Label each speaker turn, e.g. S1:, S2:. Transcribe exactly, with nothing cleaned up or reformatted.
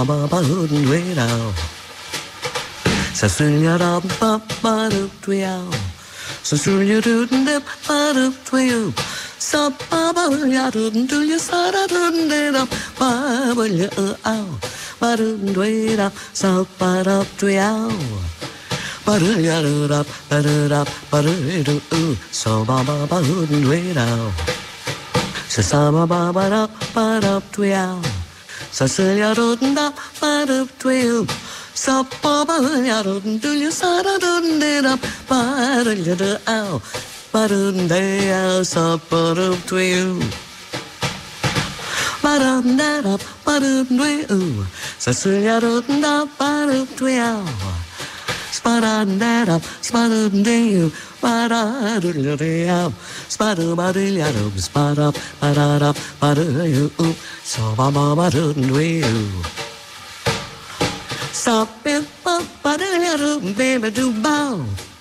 S1: ba ba hootin' way down. Cecilia da ba ba do twelve. Cecilia do dip ba do twelve. Sa ba ba ya do do ya sa da do de da ba ba ya ow. Ba do way da sa ba da twelve. Ba do ya do da ba do da ba do do ooh. So ba ba ba hootin' way down. Sa sa ba ba ba da ba da twelve. Cecilia do da ba do twelve. Sa ba ba ya do do ya sa da do de da ba do ya do ow. Ba do de ow sa ba do twelve. Ba do da da ba do de ooh. Cecilia do da ba do twelve. Spa da da da spa do de ba da do ya de ow. Spa do ba do ya do spa da ba da da ba do you ooh. So ba ba ba do you. Stop it, ba ba do ya do baby do bow.